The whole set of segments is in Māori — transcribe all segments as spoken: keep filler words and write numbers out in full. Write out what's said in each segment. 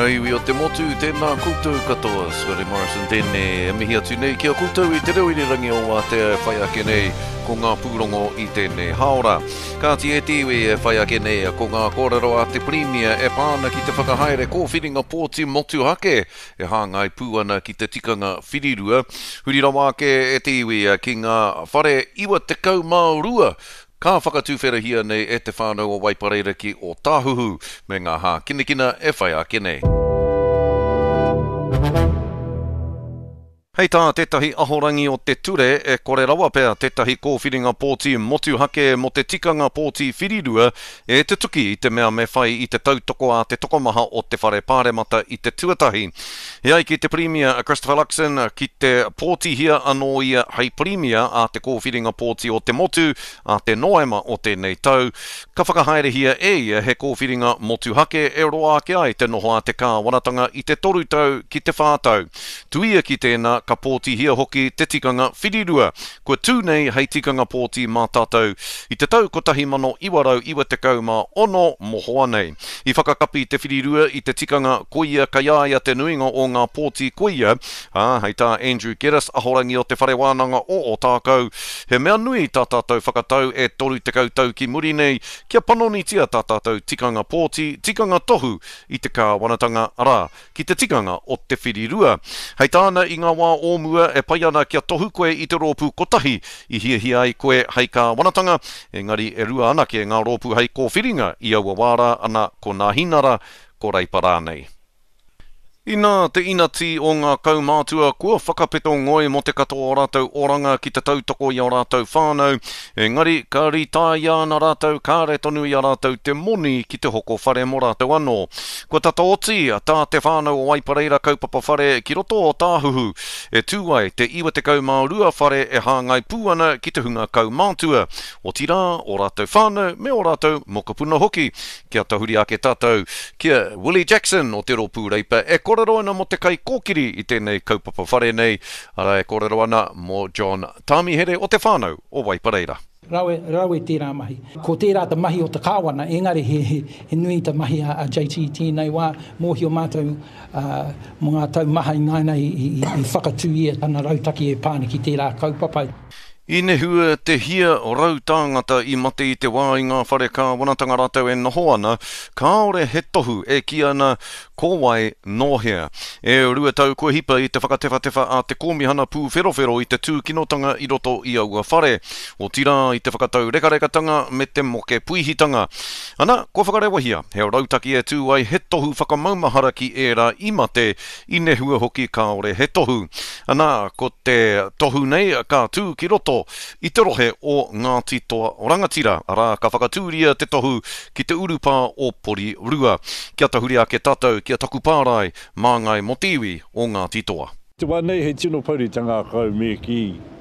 iwi o te motu, tēnā koutou katoa, Scotty Morrison tēnei, mihi atu nei, kia koutou i te rau i rangi o a te whai ake nei, ko ngā pūrongo i tēnei haora. Kāti e tiwi e whai ake nei, ko ngā kōrero a te Premier e pāna ki te whakahaere kōwhiringa pōti motuhake, e hāngai pūana ki te tikanga whirirua. Huri rawa ake e tiwi ki ngā whare iwa te kau maurua, ka whakatūwhera hia nei e te whānau o Waipareiraki o Tāhuhu, me ngā hā kinekina e whai ake nei. Hei tā, tētahi ahorangi o te ture, e kore rawa pēr tētahi kōwhiringa pōti motuhake mo te tikanga pōti whirirua, e te tuki i te mea me whai i te tautoko a te tokomaha o te whare pāremata i te tuatahi. Hei ki te Premier Christopher Luxon, ki te pōti hia anō ia hei Premier a te kōwhiringa pōti o te motu, a te noema o tēnei tau. Ka whakahaere hia e ia he kōwhiringa motuhake e roa ake ai te noho a te kāwanatanga i te toru tau ki te whātau. Tuia ki tēnā, ka pōti hia hoki te tikanga whirirua. Kua tū nei hei tikanga pōti mā tātou i te tau kotahi mano iwarau iwa te kauma ono mohoa nei. I whakakapi te whirirua i te tikanga koia kaiaia te nuinga o ngā pōti koia. Ah, hei tā Andrew Gerris ahorangi o te whare wānanga o o tākau. He mea nui tā tātou whakatau e toru te kautau ki muri nei. Kia panonitia tā tātou tikanga pōti, tikanga tohu i te kāwanatanga rā, ki te tikanga o te whirirua. Hei tāna i ngā wā o mua e pai ana kia tohu koe i te rōpū kotahi i hia hia ai koe hei ka wanatanga, engari e rua ana ke ngā rōpū hei kōwhiringa i aua wāra ana ko nā hinara ko Reipara nei. Ina te inati o ngā kaumātua kua whakapeto ngoi mo te katoa o rātou oranga ki te tautoko i o rātou whānau. Engari, ka ritaia ana rātou, ka re tonu i a rātou te moni ki te hoko whare mo rātou anō. Kua tata oti, tā te whānau o Waipareira kaupapa whare ki roto o Tāhuhu. E tūai, te iwa te kaumārua whare e hāngai pūana ki te hunga kaumātua. O tira, o rātou whānau, me o rātou mokapuna hoki. Kia tahuri ake tātou, kia Willie Jackson o te rōpū reipa e korero ana mo te kai kōkiri i tēnei kaupapa whare nei, ara e korero ana mo John Tamihere o te whānau o Waipareira. Rau e, rau e tērā mahi. Ko tērā ta mahi o te kāwana, engari he, he, he nui ta mahi a, a J T tēnei wā, mōhi o mātou uh, mo ngā tau maha i ngaina i, i, i whakatū ia ana rautaki e pāne ki tērā kaupapa. I ne hua te hia o rau tāngata i mate i te wā i ngā whare ka wanatanga rātou e noho ana, kāore he tohu e ki ana kōwai nōhea. E rua tau kua hipa i te whakatewhatewa a te kōmihana pū wherowhero i te tūkinotanga i roto i aua whare. O tira i te whakatau rekarekatanga me te moke puihitanga. Ana, kua whakarewahia, he rautaki e tū ai he tohu whakamaumahara ki ērā i mate i ne hua hoki kāore he tohu. Ana, ko te tohu nei ka tū ki roto i te rohe o Ngāti Toa o Rangatira, arā ka whakatūria te tohu ki te urupā o Pori Rua. Kia tahuri ake tātou, kia taku pārai, māngai motiwi o Ngāti Toa. Te wānei hei tino pauri tanga kau me ki,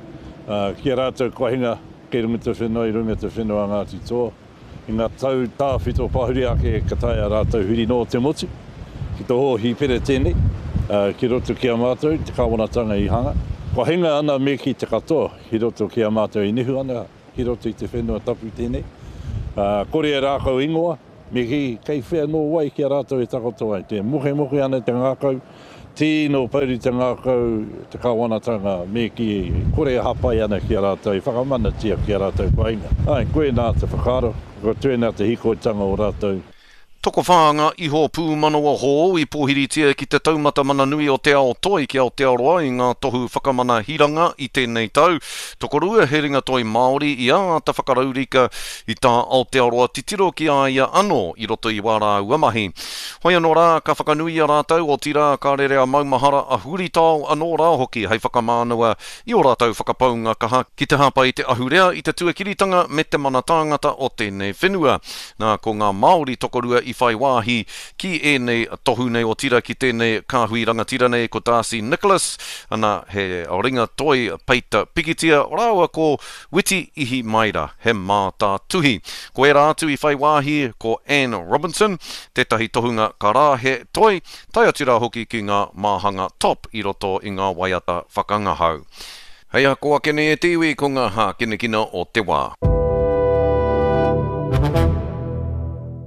uh, kia rātou kohinga, kei runga te whenua i runga te whenua Ngāti Toa. I ngā tau tāwhito pāhuri ake katai a rātou huri no te motu, ki te hohi pere tēnei, uh, ki roto ki a mātou, te kāwanatanga i hanga. Kua hinga ana me ki te katoa, hi roto ki a mātou i nihu ana, hi roto i te whenua tapu tēnei. Uh, kore e rākau ingoa, me ki kei whea no wai ki a rātou e takotoa. Te muhe muhe ana te ngākau, tino pauri te ngākau, te kāwanatanga, me ki kore e hapai ana ki a rātou, i whakamana tia ki a rātou kua inga. Ai, koe nā te whakaro, ko tuenā te hikoitanga o rātou. Toko whāanga iho pū manawa hō i pōhiritia ki te taumata mana nui o te ao toi ki ao te aroa i ngā tohu whakamana hiranga i tēnei tau. Toko rua he ringa toi Māori i a ta whakaraurika i tā Aotearoa titiro ki a ia anō i roto i wāra uamahi. Hoi anō rā ka whakanui a rātau o tira ka rerea maumahara a huritau anō rā hoki hei whakamānua i o rātau whakapaunga kaha ki te hapa i te ahurea i te tuakiritanga me te mana tāngata o tēnei whenua. Nā ko ngā Māori toko rua i whai wāhi ki e nei tohu nei o tira ki tēnei kāhui rangatira nei ko Darcy Nicholas, ana he ringa toi peita pikitia, rāua ko Witi Ihi Maira, he mātā tuhi. Ko e rātu i whai wāhi ko Anne Robinson, tētahi tohunga ka rā he toi, tai atira hoki ki ngā māhanga top i roto i ngā waiata whakangahau. Hei a koa kene e tiwi ko ngā hā kine kina o te wā.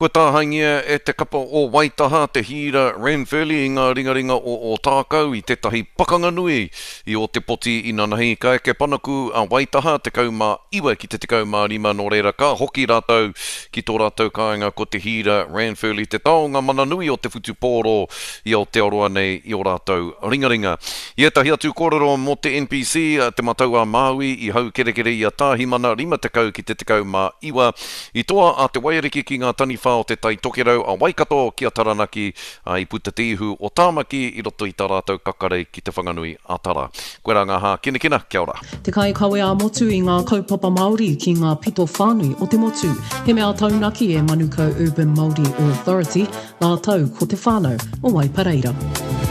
Kua tāhangia e te kapa o Waitaha, te hira Ranfurly, i ngā ringaringa o, o tākau i tētahi pakanga nui i o te poti i nanahi. Ka eke panaku a Waitaha, te kauma iwa ki te te kauma rima no reira ka hoki rātou ki tō rātou kāinga ko te hira Ranfurly, te taonga mana nui o te whutupōro i o te oroa nei i o rātou ringaringa. I etahi atu kōrero mo te N P C, te matau a Māui i hau kerekere i a tāhi mana rima te kau ki te te kauma iwa. I toa a te wairiki ki ngā tani whā o te tai tokerau a Waikato ki a Taranaki a i puta te ihu o Tāmaki i roto i tā rātou kakarei ki te whanganui a Tara. Koe rā ngā hā, kina kina, kia ora. Te kai kawe a motu i ngā kaupapa Māori ki ngā pito whānui o te motu. He mea taunaki e Manukau Urban Māori Authority, ngā tau ko te whānau o Waipareira.